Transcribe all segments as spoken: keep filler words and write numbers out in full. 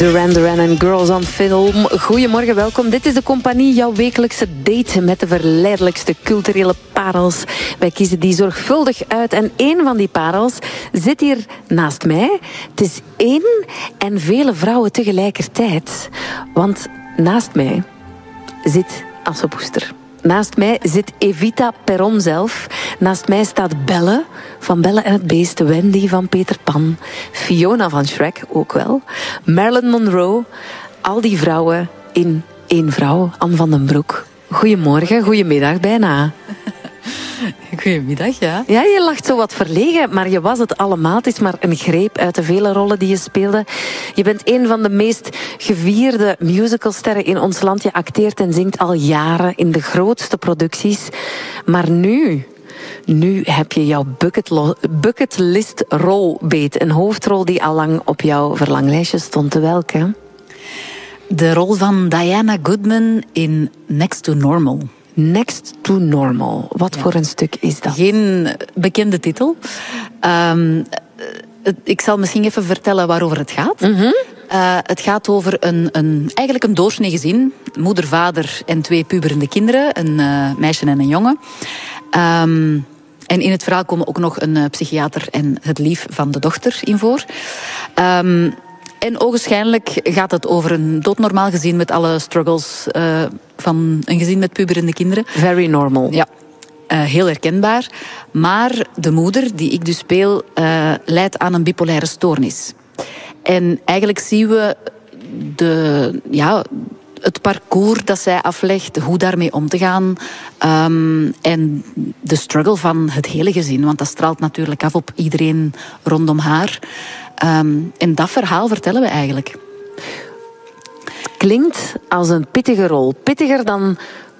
Duran Duran en Girls on Film. Goedemorgen, welkom. Dit is De Compagnie, jouw wekelijkse date met de verleidelijkste culturele parels. Wij kiezen die zorgvuldig uit en één van die parels zit hier naast mij. Het is één en vele vrouwen tegelijkertijd. Want naast mij zit Assepoester. Naast mij zit Evita Perron zelf. Naast mij staat Belle van Belle en het Beest. Wendy van Peter Pan. Fiona van Shrek, ook wel. Marilyn Monroe. Al die vrouwen in één vrouw. Anne van den Broek. Goedemorgen, goedemiddag bijna. Goedemiddag, ja. Ja, je lacht zo wat verlegen, maar je was het allemaal. Het is maar een greep uit de vele rollen die je speelde. Je bent een van de meest gevierde musicalsterren in ons land. Je acteert en zingt al jaren in de grootste producties. Maar nu... Nu heb je jouw bucketlist-rol beet. Een hoofdrol die al lang op jouw verlanglijstje stond. Welke? De rol van Diana Goodman in Next to Normal. Next to Normal. Wat ja. voor een stuk is dat? Geen bekende titel. Um, ik zal misschien even vertellen waarover het gaat. Mm-hmm. Uh, het gaat over een, een, eigenlijk een doorsnee gezin. Moeder, vader en twee puberende kinderen. Een uh, meisje en een jongen. Um, en in het verhaal komen ook nog een uh, psychiater en het lief van de dochter in voor. Um, en ogenschijnlijk gaat het over een doodnormaal gezin met alle struggles uh, van een gezin met puberende kinderen. Very normal. Ja, uh, heel herkenbaar. Maar de moeder, die ik dus speel, uh, lijdt aan een bipolaire stoornis. En eigenlijk zien we de... ja, het parcours dat zij aflegt, hoe daarmee om te gaan. Um, en de struggle van het hele gezin. Want dat straalt natuurlijk af op iedereen rondom haar. Um, en dat verhaal vertellen we eigenlijk. Klinkt als een pittige rol. Pittiger dan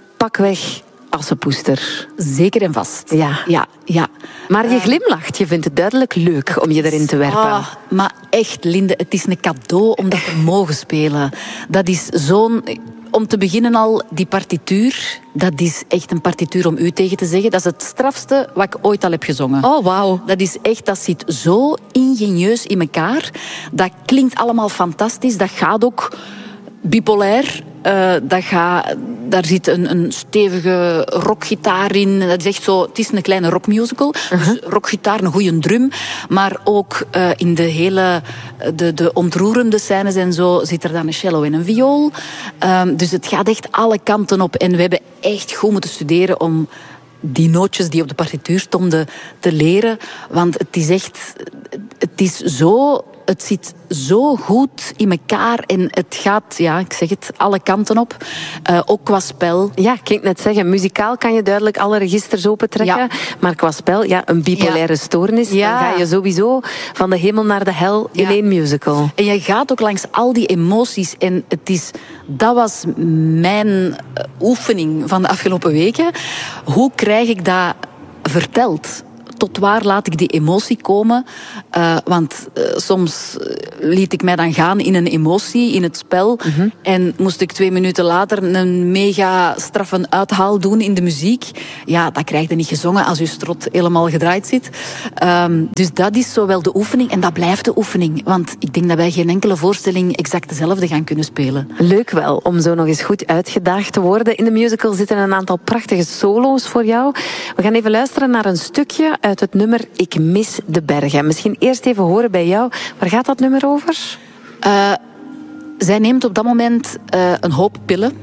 pakweg Assepoester. Zeker en vast. Ja. Ja, ja. Maar je glimlacht. Je vindt het duidelijk leuk om je erin te werpen. Oh, maar echt, Linde, het is een cadeau om dat te mogen spelen. Dat is zo'n... Om te beginnen al, die partituur, dat is echt een partituur om u tegen te zeggen. Dat is het strafste wat ik ooit al heb gezongen. Oh, wauw. Dat is echt, dat zit zo ingenieus in elkaar. Dat klinkt allemaal fantastisch. Dat gaat ook bipolair. Uh, dat gaat, daar zit een, een stevige rockgitaar in. Dat is echt zo, het is een kleine rockmusical. Uh-huh. Dus rockgitaar, een goede drum. Maar ook uh, in de hele de, de ontroerende scènes en zo zit er dan een cello en een viool. Um, dus het gaat echt alle kanten op. En we hebben echt goed moeten studeren om die nootjes die op de partituur stonden te leren. Want het is echt... Het is zo... Het zit zo goed in elkaar en het gaat, ja, ik zeg het, alle kanten op. Uh, ook qua spel. Ja, ik ging net zeggen, muzikaal kan je duidelijk alle registers opentrekken. Ja. Maar qua spel, ja, een bipolaire ja. stoornis, ja. dan ga je sowieso van de hemel naar de hel in ja. één musical. En je gaat ook langs al die emoties en het is... Dat was mijn oefening van de afgelopen weken. Hoe krijg ik dat verteld? Tot waar laat ik die emotie komen? Uh, want uh, soms liet ik mij dan gaan in een emotie, in het spel. Mm-hmm. En moest ik twee minuten later een mega straffe uithaal doen in de muziek. Ja, dat krijg je niet gezongen als je strot helemaal gedraaid zit. Um, dus dat is zowel de oefening en dat blijft de oefening. Want ik denk dat wij geen enkele voorstelling exact dezelfde gaan kunnen spelen. Leuk wel, om zo nog eens goed uitgedaagd te worden. In de musical zitten een aantal prachtige solo's voor jou. We gaan even luisteren naar een stukje uit het nummer Ik mis de bergen. Misschien eerst even horen bij jou. Waar gaat dat nummer over? Uh, zij neemt op dat moment uh, een hoop pillen.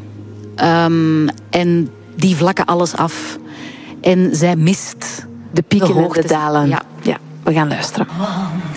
Um, en die vlakken alles af. En zij mist de pieken de en de dalen. Ja. Ja, we gaan luisteren. Want